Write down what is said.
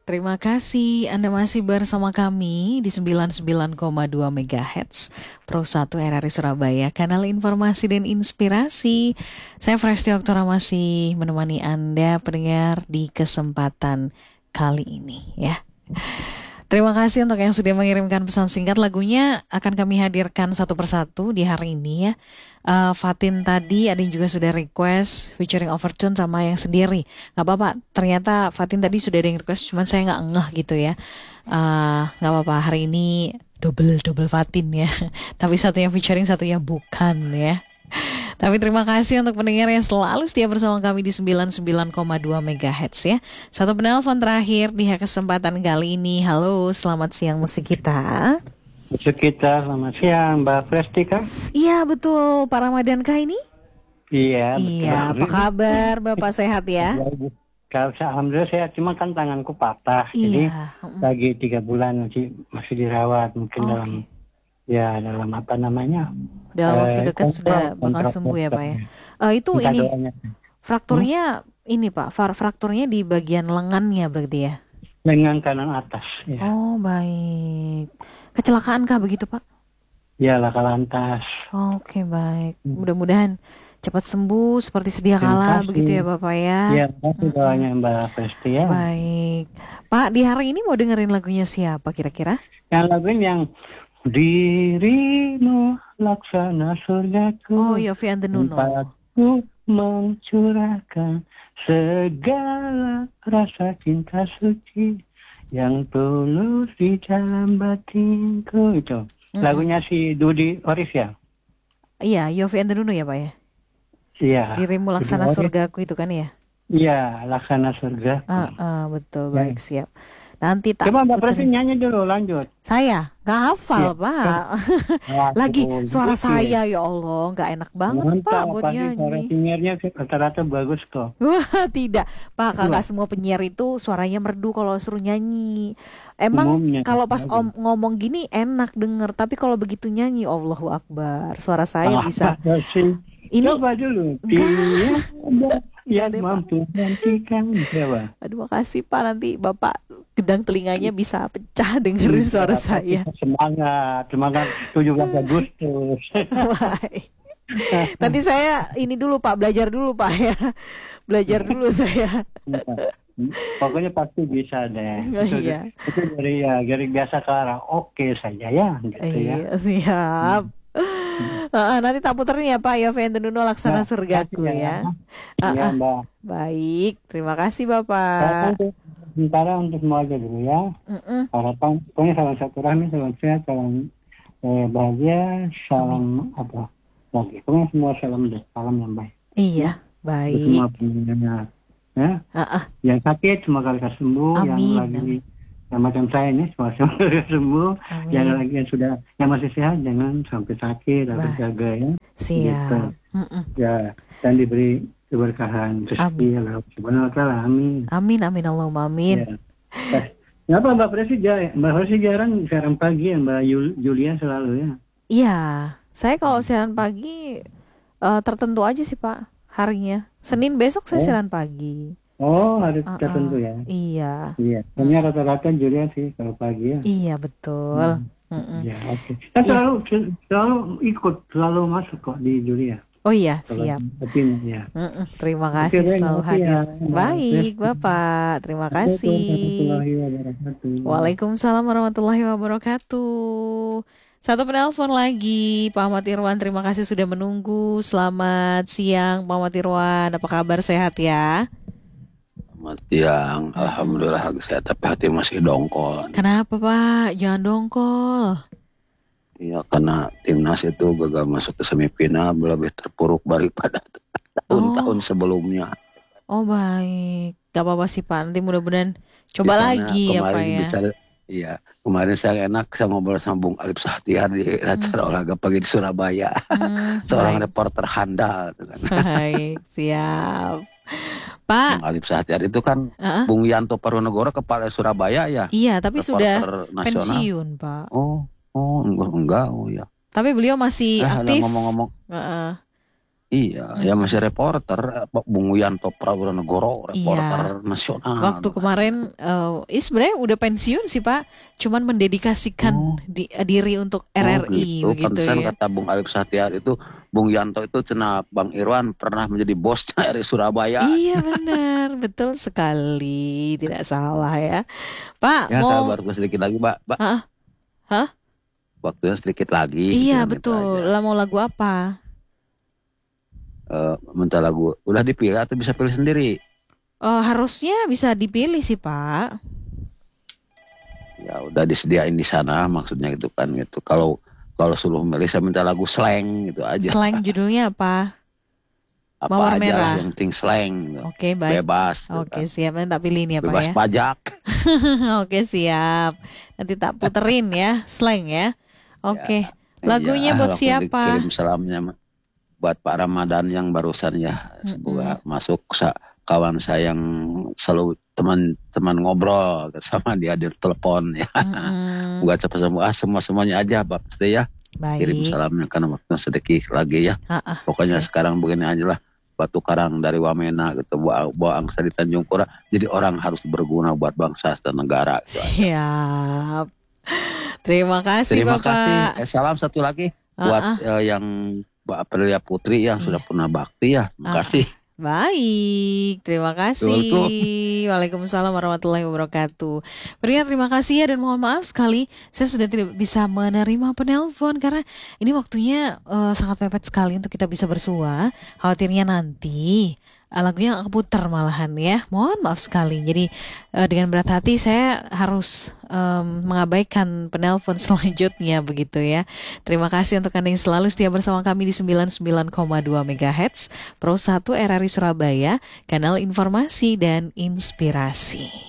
Terima kasih Anda masih bersama kami di 99,2 MHz Pro 1 RRI Surabaya, kanal informasi dan inspirasi. Saya Fresti Oktora masih menemani Anda pendengar di kesempatan kali ini ya. Terima kasih untuk yang sudah mengirimkan pesan singkat. Lagunya akan kami hadirkan satu persatu di hari ini ya. Fatin tadi ada yang juga sudah request featuring Overtune sama yang sendiri. Gak apa-apa, ternyata Fatin tadi sudah ada yang request, cuman saya gak ngeh gitu ya. Gak apa-apa, hari ini double Fatin ya. Tapi satunya featuring, satunya bukan ya. Tapi terima kasih untuk pendengar yang selalu setia bersama kami di 99,2 MHz ya. Satu penelpon terakhir di kesempatan kali ini. Halo, selamat siang musik kita. Musik kita, selamat siang Mbak Prestika. Iya betul, Pak Ramadan kah ini? Iya, iya, betul. Apa kabar Bapak, sehat ya? Alhamdulillah sehat, cuma kan tanganku patah. Jadi lagi 3 bulan masih dirawat mungkin dalam apa namanya? Dalam waktu dekat sudah bakal sembuh ya Pak ya. Itu ini frakturnya ini Pak, frakturnya di bagian lengannya berarti ya? Lengan kanan atas. Ya. Oh baik. Kecelakaan kah begitu Pak? Ya, laka lantas. Oke baik. Mudah-mudahan cepat sembuh seperti sedia kala begitu ya Bapak ya. Ya, terima kasih doanya Mbak Presti ya. Baik. Pak, di hari ini mau dengerin lagunya siapa kira-kira? Yang laguin yang Dirimu laksana surgaku. Oh, Yovie and the Nuno. Tempatku mencurahkan segala rasa cinta suci yang tulus di dalam batinku. Itu lagunya si Dudi Oris ya? Iya, Yovie and the Nuno ya Pak ya? Iya. Dirimu laksana surgaku itu kan ya? Iya, laksana surgaku. Betul, baik siap. Nanti tak. Coba Mbak Presi nyanyi dulu, lanjut. Saya nggak hafal Pak. Lagi suara saya ya Allah nggak enak banget Pak buat nyanyi. Suara penyiarnya rata-rata bagus kok. Wah tidak Pak, nggak semua penyiar itu suaranya merdu kalau suruh nyanyi. Emang kalau pas ngomong gini enak denger, tapi kalau begitu nyanyi Allahu Akbar, suara saya bisa. Ini coba dulu. Dia mampu nantikan siapa? Aduh makasih Pak, nanti Bapak gedang telinganya bisa pecah dengerin suara saya. Semangat 17 Agustus. Nanti saya ini dulu Pak, belajar dulu Pak ya. Belajar dulu saya. Pokoknya pasti bisa deh. Iya. Itu dari biasa ke arah oke saja ya gitu ya. Siap. Nanti tak puterin ya Pak, Yovie and the Nuno laksana surgaku ya. Iya Mbak. Baik, terima kasih Bapak. Sementara untuk semua aja dulu ya. Harapan, pokoknya salam satu rahmi, salam sehat, salam bahagia, salam apa lagi. Pokoknya semua salam yang baik. Iya, baik. Semua pendengar ya. Yang sakit semoga lekas sembuh. Amin. Yang lagi yang macam saya ini semoga sembuh. Amin. Yang lagi yang masih sehat jangan sampai sakit atau jaga ya. Siap. Gitu. Ya, dan diberi keberkahan rezeki Allah Subhanahu wa taala. Amin. Amin Allahumma amin. Ya. Apa Mbak Presi jarang siaran pagi ya Mbak Julia selalu ya? Iya, saya kalau siaran pagi tertentu aja sih Pak harinya. Senin besok saya siaran pagi. Oh, hari tertentu ya? Iya. Iya. Ternyata rata-rata Julia sih kalau pagi ya. Iya betul. Ya oke. Kan selalu ikut, selalu masuk kok di Julia. Oh iya, siap. Ya. Terima kasih selalu hadir. Baik, Bapak. Terima kasih. Waalaikumsalam warahmatullahi wabarakatuh. Satu penelpon lagi, Pak Ahmad Irwan. Terima kasih sudah menunggu. Selamat siang, Pak Ahmad Irwan. Apa kabar, sehat ya? Selamat siang. Alhamdulillah sehat, tapi hati masih dongkol. Kenapa Pak? Jangan dongkol. Iya, karena timnas itu gagal masuk ke semifinal, lebih terpuruk balik pada tahun-tahun sebelumnya. Oh baik, gak apa-apa sih Pak, nanti mudah-mudahan coba lagi ya Pak ya. Kemarin saya enak saya ngobrol sama Bung Alif Sahtiar di acara olahraga pagi di Surabaya. Seorang reporter handal. Baik, siap. Pak Bung Alif Sahtiar itu kan Bung Yanto Parunegoro kepala Surabaya ya. Iya, tapi sudah pensiun Pak. Oh enggak, oh ya. Tapi beliau masih aktif. Ngomong-ngomong. Iya, ya masih reporter, Bung Wiyanto Prawonegoro, reporter Iya. nasional. Waktu kemarin, sebenarnya udah pensiun sih Pak, cuman mendedikasikan diri untuk RRI gitu. begitu Pantesan ya. kata Bung Alif Satyar itu, Bung Yanto itu cenah Bang Irwan pernah menjadi bosnya RRI Surabaya. Iya benar, betul sekali, tidak salah ya. Pak, Ya mau, kabar sedikit lagi, Mbak. hah? Hah? Waktunya sedikit lagi. Iya Gitu betul, aja. lah mau lagu apa? Minta lagu, udah dipilih atau bisa pilih sendiri? Harusnya bisa dipilih sih Pak. Ya udah disediain di sana, maksudnya gitu kan gitu. Kalau suruh milih saya minta lagu slang gitu aja. Slang judulnya apa? Apa Mawar aja Merah. lah yang penting slang. Gitu. Oke, baik. Bebas. Gitu Oke, kan. siap. Nanti tak pilih ini ya Pak Bebas ya. pajak. Oke, siap. Nanti tak puterin ya, slang ya. Oke. Ya, Lagunya buat langsung siapa? dikirim salamnya buat Pak Ramadan yang barusan ya. Semoga masuk kawan saya yang selalu teman ngobrol sama dia di telepon ya. Semoga cepat sembuh. Semuanya aja Pak pasti ya. Baik. Kirim salamnya karena waktunya sedikit lagi ya. Pokoknya sekarang begini aja lah. Batu karang dari Wamena gitu, bawa angsa di Tanjung Pura. Jadi orang harus berguna buat bangsa dan negara. Gitu. Siap. Terima kasih Bapak. Salam satu lagi buat yang Mbak Aprilia Putri yang sudah pernah bakti ya. Terima kasih. Baik, terima kasih. Waalaikumsalam warahmatullahi wabarakatuh. Terima kasih ya dan mohon maaf sekali saya sudah tidak bisa menerima penelpon karena ini waktunya sangat mepet sekali untuk kita bisa bersua. Khawatirnya nanti lagunya aku putar malahan ya. Mohon maaf sekali. Jadi dengan berat hati saya harus mengabaikan penelpon selanjutnya begitu ya. Terima kasih untuk Anda yang selalu setia bersama kami di 99,2 MHz Pro 1 RRI Surabaya, kanal informasi dan inspirasi.